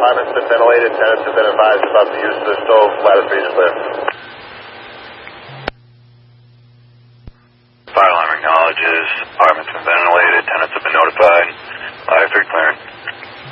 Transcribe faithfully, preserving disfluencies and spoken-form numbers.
apartment's been ventilated. Tenants have been advised about the use of the stove. Ladder three is clear. Fire alarm acknowledges. Apartment's been ventilated. Tenants have been notified. Ladder three clearing.